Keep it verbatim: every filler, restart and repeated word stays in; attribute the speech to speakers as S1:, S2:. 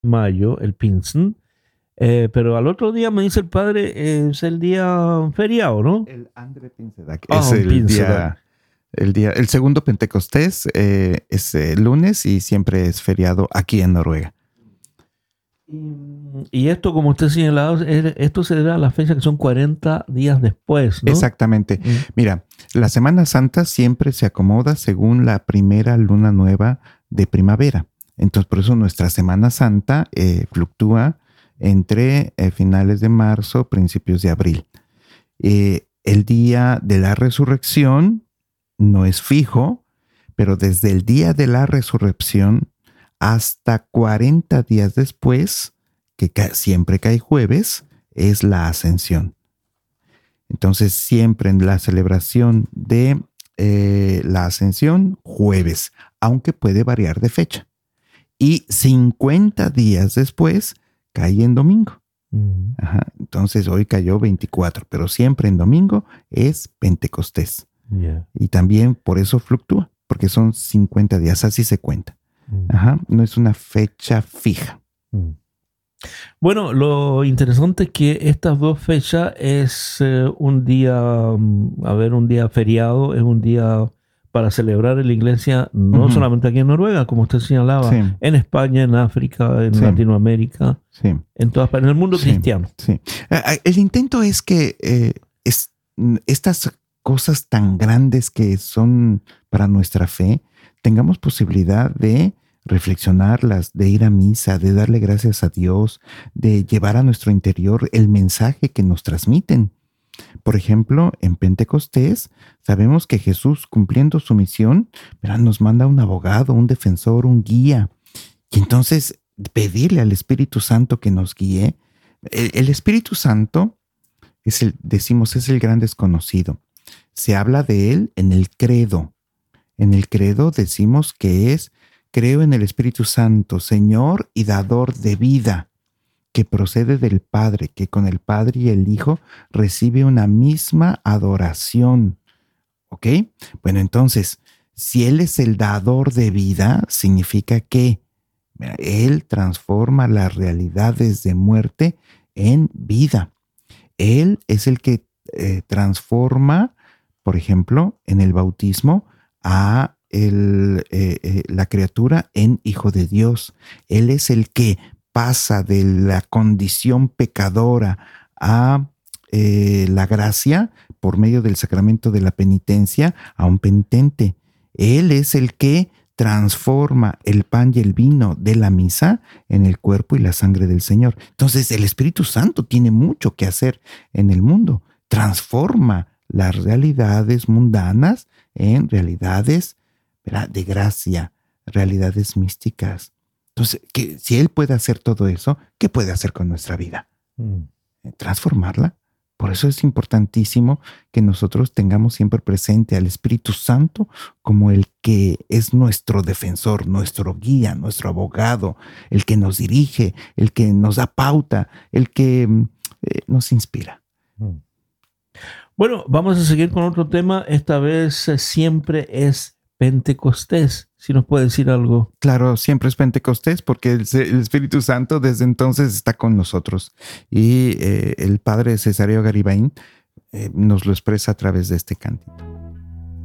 S1: mayo, el Pinsen, eh, pero al otro día me dice el padre, eh, es el día feriado, ¿no?
S2: El Andre Pinsedag
S1: Ah,
S2: es
S1: un
S2: el
S1: Pinsedag.
S2: día, el día, el segundo Pentecostés eh, es el lunes y siempre es feriado aquí en Noruega.
S1: Y, y esto, como usted señalaba, es- esto se da a la fecha que son cuarenta días después, ¿no?
S2: Exactamente.
S1: Mm.
S2: Mira, la Semana Santa siempre se acomoda según la primera luna nueva de primavera. Entonces, por eso nuestra Semana Santa eh, fluctúa entre eh, finales de marzo, principios de abril. Eh, el día de la resurrección no es fijo, pero desde el día de la resurrección hasta cuarenta días después, que ca- siempre cae jueves, es la ascensión. Entonces, siempre en la celebración de eh, la ascensión, jueves, aunque puede variar de fecha. Y cincuenta días después, cae en domingo.
S1: Mm.
S2: Ajá. Entonces, hoy cayó veinticuatro, pero siempre en domingo es Pentecostés.
S1: Yeah.
S2: Y también por eso fluctúa, porque son cincuenta días, así se cuenta.
S1: Mm.
S2: Ajá. No es una fecha fija.
S1: Mm. Bueno, lo interesante es que estas dos fechas es eh, un día, mm, a ver, un día feriado, es un día para celebrar en la iglesia, no
S2: Ujú.
S1: solamente aquí en Noruega, como usted señalaba,
S2: Sí.
S1: en España, en África, en
S2: Sí.
S1: Latinoamérica,
S2: Sí.
S1: en todas partes, en el mundo
S2: Sí,
S1: cristiano.
S2: sí. Ah, ah, El intento es que eh, es, mm, estas cosas tan grandes que son para nuestra fe, tengamos posibilidad de reflexionarlas, de ir a misa, de darle gracias a Dios, de llevar a nuestro interior el mensaje que nos transmiten. Por ejemplo, en Pentecostés sabemos que Jesús, cumpliendo su misión, ¿verdad?, nos manda un abogado, un defensor, un guía. Y entonces pedirle al Espíritu Santo que nos guíe. El, el Espíritu Santo es el, decimos, es el gran desconocido. Se habla de él en el credo. En el credo decimos que es: creo en el Espíritu Santo, Señor y dador de vida, que procede del Padre, que con el Padre y el Hijo recibe una misma adoración. ¿Ok? Bueno, entonces, si Él es el dador de vida, significa que Él transforma las realidades de muerte en vida. Él es el que eh, transforma, por ejemplo, en el bautismo a el, eh, eh, la criatura en hijo de Dios. Él es el que pasa de la condición pecadora a eh, la gracia por medio del sacramento de la penitencia a un penitente. Él es el que transforma el pan y el vino de la misa en el cuerpo y la sangre del Señor. Entonces, el Espíritu Santo tiene mucho que hacer en el mundo. Transforma las realidades mundanas en realidades, ¿verdad?, de gracia, realidades místicas. Entonces, que, si Él puede hacer todo eso, ¿qué puede hacer con nuestra vida?
S1: Mm.
S2: Transformarla. Por eso es importantísimo que nosotros tengamos siempre presente al Espíritu Santo como el que es nuestro defensor, nuestro guía, nuestro abogado, el que nos dirige, el que nos da pauta, el que eh, nos inspira.
S1: Mm. Bueno, vamos a seguir con otro tema. Esta vez eh, siempre es Pentecostés. Si nos puede decir algo.
S2: Claro, siempre es Pentecostés porque el, el Espíritu Santo desde entonces está con nosotros. Y eh, el padre Cesario Garibay eh, nos lo expresa a través de este cántico.